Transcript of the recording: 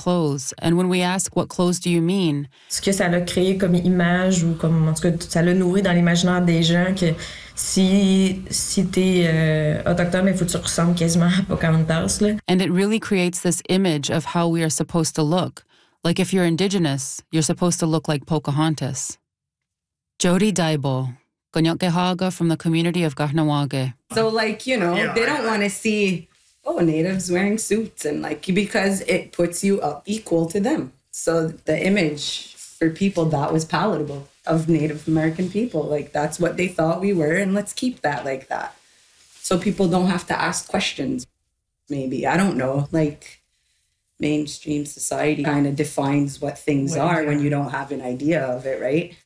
clothes, and when we ask what clothes do you mean, Ce que ça l'a créé comme image ou comme, en tout cas, ça l'a nourri dans l'imaginaire des gens que si t'es autochtone, il faut que tu ressembles quasiment à Pocahontas, là. and it really creates this image of how we are supposed to look. Like if you're indigenous, you're supposed to look like Pocahontas. Jody Daibo, Konyokehaga from the community of Kahnawake. So, like, you know, they don't want to see, natives wearing suits and like, because it puts you up equal to them. So the image for people, that was palatable of Native American people. Like, that's what they thought we were, and let's keep that like that. So people don't have to ask questions. Maybe, I don't know, like mainstream society kind of defines what things are when you don't have an idea of it, right?